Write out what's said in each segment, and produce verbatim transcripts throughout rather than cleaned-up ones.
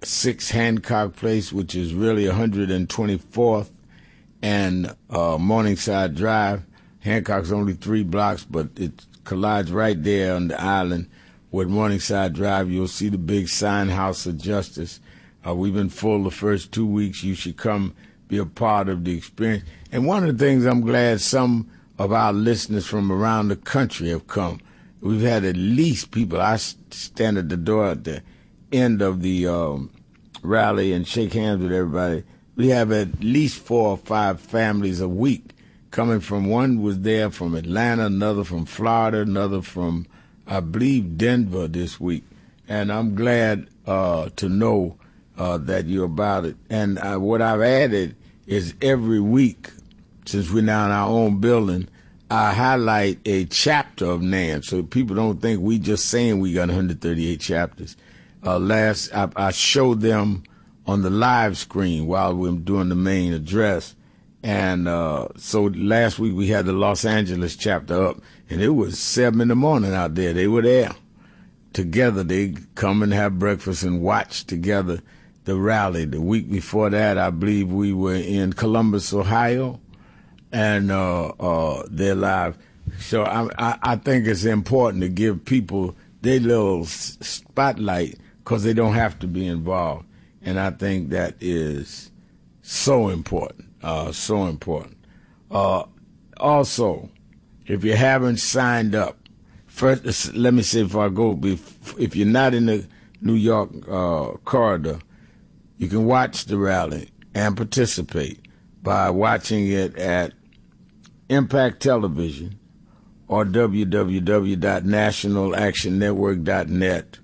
six Hancock Place, which is really one hundred twenty-fourth and uh, Morningside Drive. Hancock's only three blocks, but it collides right there on the island with Morningside Drive. You'll see the big sign, House of Justice. Uh, we've been full the first two weeks. You should come be a part of the experience. And one of the things I'm glad some of our listeners from around the country have come. We've had at least people, I stand at the door at the end of the um, rally and shake hands with everybody. We have at least four or five families a week coming from, one was there from Atlanta, another from Florida, another from, I believe, Denver this week. And I'm glad uh, to know uh, that you're about it. And uh, what I've added is every week, since we're now in our own building, I highlight a chapter of NAN, so people don't think we just saying we got one hundred thirty-eight chapters. Uh, last, I, I showed them on the live screen while we were doing the main address. And uh, so last week we had the Los Angeles chapter up, and it was seven in the morning out there. They were there together. They come and have breakfast and watch together the rally. The week before that, I believe we were in Columbus, Ohio, and uh, uh, they're live. So I, I, I think it's important to give people their little spotlight because they don't have to be involved. And I think that is so important, uh, so important. Uh, also, if you haven't signed up, first, let me say before I go, if you're not in the New York uh, corridor, you can watch the rally and participate by watching it at Impact Television or w w w dot national action network dot net,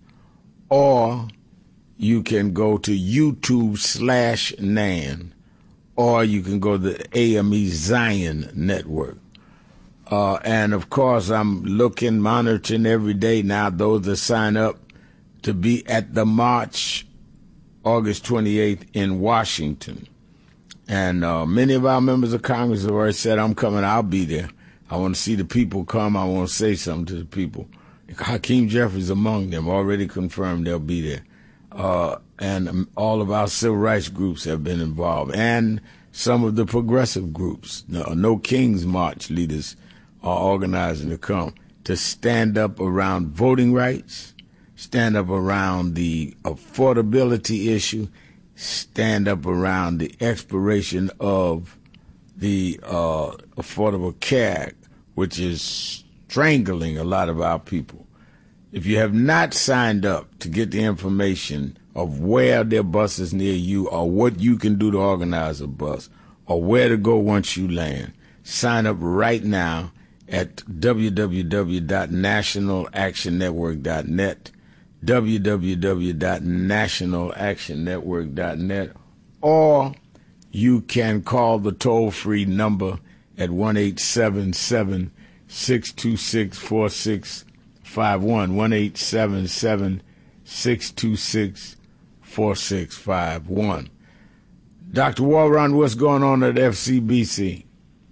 or you can go to YouTube slash NAN, or you can go to the A M E Zion Network. Uh, and, of course, I'm looking, monitoring every day now those that sign up to be at the march August twenty-eighth in Washington. And uh, many of our members of Congress have already said, I'm coming, I'll be there. I want to see the people come. I want to say something to the people. Hakeem Jeffries among them, already confirmed they'll be there. Uh, and all of our civil rights groups have been involved, and some of the progressive groups. No, no King's March leaders are organizing to come to stand up around voting rights, stand up around the affordability issue, stand up around the expiration of the uh, Affordable Care Act, which is strangling a lot of our people. If you have not signed up to get the information of where there are buses near you or what you can do to organize a bus or where to go once you land, sign up right now at w w w dot national action network dot net, w w w dot national action network dot net, or you can call the toll-free number at one eight seven seven, six two six, four six five one, one eight seven seven, six two six, four six five one. Doctor Walron, what's going on at F C B C?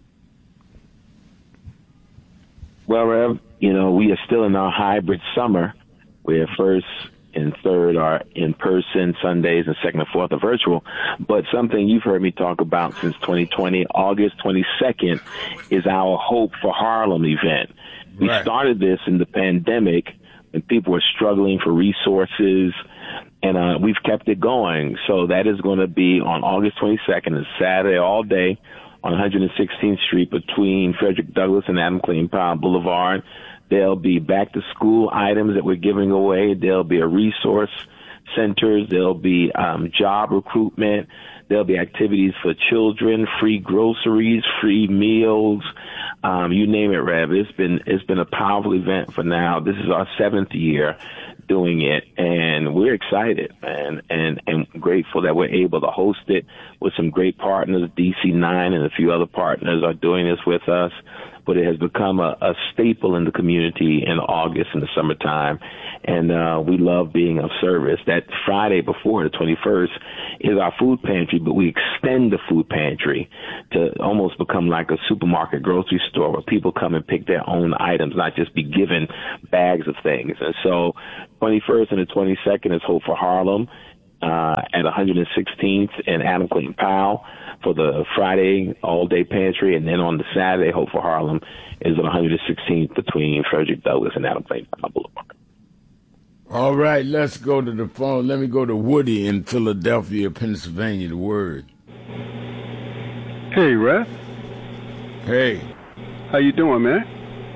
Well, Rev, you know, we are still in our hybrid summer, where first and third are in person Sundays and second and fourth are virtual. But something you've heard me talk about since twenty twenty, August twenty-second, is our Hope for Harlem event. We right. started this in the pandemic when people were struggling for resources, and uh, we've kept it going. So that is going to be on August twenty-second, it's Saturday all day on one hundred sixteenth Street between Frederick Douglass and Adam Clayton Powell Boulevard. There'll be back-to-school items that we're giving away. There'll be a resource centers. There'll be um, job recruitment. There'll be activities for children, free groceries, free meals, um, you name it, Rev. It's been it's been a powerful event for now. This is our seventh year doing it, and we're excited and, and, and grateful that we're able to host it with some great partners. D C nine and a few other partners are doing this with us. But it has become a, a staple in the community in August in the summertime, and uh, we love being of service. That Friday before, the twenty-first, is our food pantry, but we extend the food pantry to almost become like a supermarket grocery store where people come and pick their own items, not just be given bags of things. And so twenty-first and the twenty-second is Hope for Harlem. uh, at one hundred sixteenth and Adam Clayton Powell for the Friday all-day pantry, and then on the Saturday, Hope for Harlem is at one hundred sixteenth between Frederick Douglass and Adam Clayton Powell Boulevard. All right, let's go to the phone. Let me go to Woody in Philadelphia, Pennsylvania, the word. Hey, Rev. Hey. How you doing, man?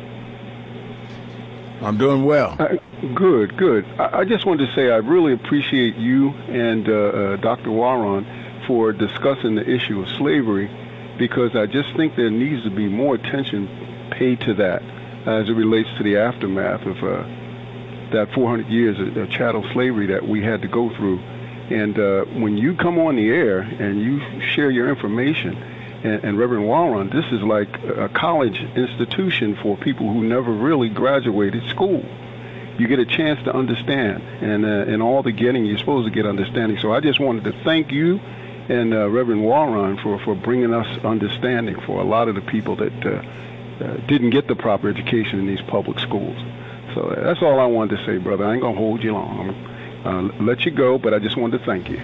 I'm doing well. Uh, good, good. I, I just wanted to say I really appreciate you and uh, uh, Doctor Warren for discussing the issue of slavery, because I just think there needs to be more attention paid to that as it relates to the aftermath of uh, that four hundred years of, of chattel slavery that we had to go through. And uh, when you come on the air and you share your information, and, and Reverend Warren, this is like a college institution for people who never really graduated school. You get a chance to understand, and uh, in all the getting, you're supposed to get understanding. So I just wanted to thank you and uh, Reverend Warren for, for bringing us understanding for a lot of the people that uh, uh, didn't get the proper education in these public schools. So that's all I wanted to say, brother. I ain't going to hold you long. I'm going to uh, let you go, but I just wanted to thank you.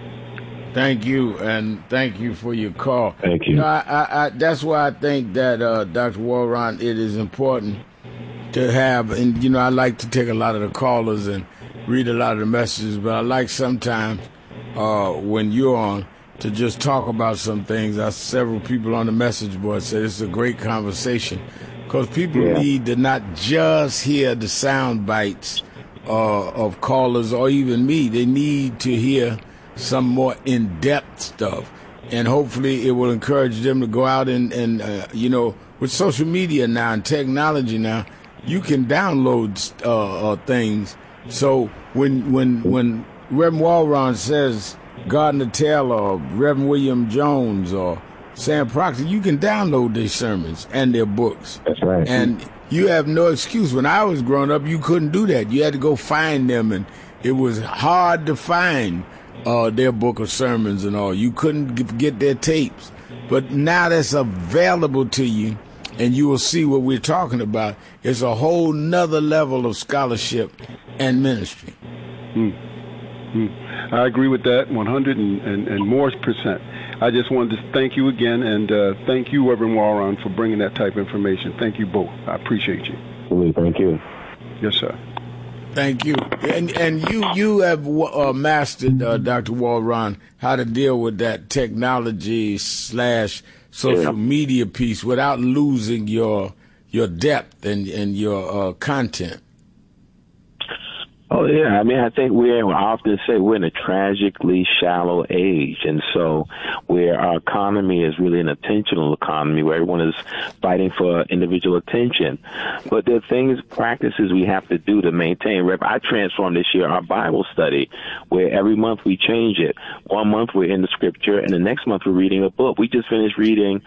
Thank you, and thank you for your call. Thank you. you know, I, I, I, that's why I think that, uh, Doctor Warren, it is important to have, and, you know, I like to take a lot of the callers and read a lot of the messages, but I like sometimes uh, when you're on to just talk about some things. I several people on the message board said it's a great conversation, because people yeah. need to not just hear the sound bites uh, of callers or even me. They need to hear some more in-depth stuff, and hopefully it will encourage them to go out and, and uh, you know, with social media now and technology now, you can download uh, uh, things. So when when when Reverend Warren says Gardner Taylor or Reverend William Jones or Sam Proctor, you can download their sermons and their books. That's right. And you have no excuse. When I was growing up, you couldn't do that. You had to go find them, and it was hard to find uh, their book of sermons and all. You couldn't get their tapes. But now that's available to you, and you will see what we're talking about. It's a whole nother level of scholarship and ministry. Hmm. Hmm. I agree with that one hundred and, and, and more percent. I just wanted to thank you again, and uh, thank you, Reverend Warren, for bringing that type of information. Thank you both. I appreciate you. Thank you. Yes, sir. Thank you. And and you you have uh, mastered, uh, Doctor Warren, how to deal with that technology slash social yeah. media piece without losing your your depth and, and your uh, content. Oh, yeah. I mean, I think we're, I often say we're in a tragically shallow age. And so where our economy is really an attentional economy, where everyone is fighting for individual attention. But there are things, practices we have to do to maintain. I transformed this year our Bible study, where every month we change it. One month we're in the scripture, and the next month we're reading a book. We just finished reading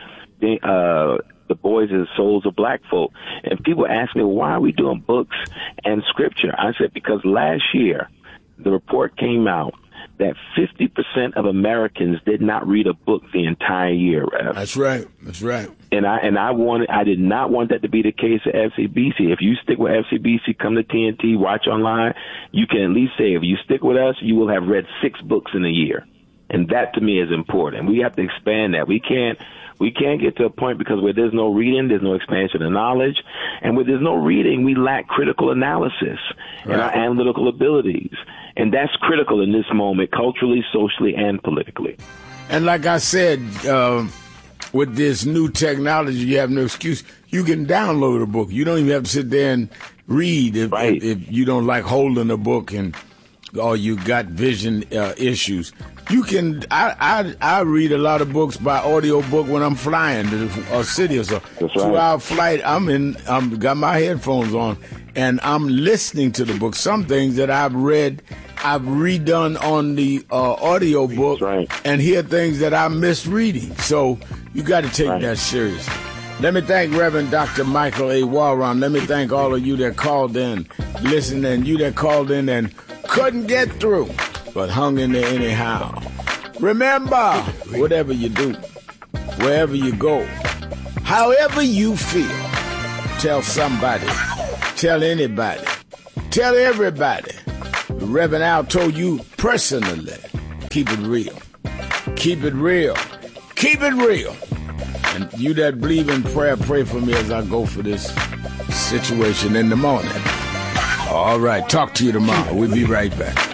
uh The Boys and Souls of Black Folk. And people ask me, why are we doing books and scripture? I said, because last year, the report came out that fifty percent of Americans did not read a book the entire year, Rev. That's right. That's right. And I and I wanted, I did not want that to be the case at F C B C. If you stick with F C B C, come to T N T, watch online, you can at least say, if you stick with us, you will have read six books in a year. And that, to me, is important. We have to expand that. We can't We can't get to a point, because where there's no reading, there's no expansion of knowledge. And where there's no reading, we lack critical analysis right. and our analytical abilities. And that's critical in this moment, culturally, socially, and politically. And like I said, uh, with this new technology, you have no excuse. You can download a book. You don't even have to sit there and read if, right. if, if you don't like holding a book and or you got vision uh, issues. You can, I, I I read a lot of books by audio book when I'm flying to a city or so. That's right. Two-hour flight, I'm in, I'm got my headphones on, and I'm listening to the book. Some things that I've read, I've redone on the uh, audio book, right. and hear things that I missed reading. So you got to take right. that seriously. Let me thank Reverend Doctor Michael A. Warren. Let me thank all of you that called in, listened, and you that called in and couldn't get through, but hung in there anyhow. Remember, whatever you do, wherever you go, however you feel, tell somebody, tell anybody, tell everybody. Reverend Al told you personally, keep it real. Keep it real. Keep it real. And you that believe in prayer, pray for me as I go for this situation in the morning. All right, talk to you tomorrow. We'll be right back.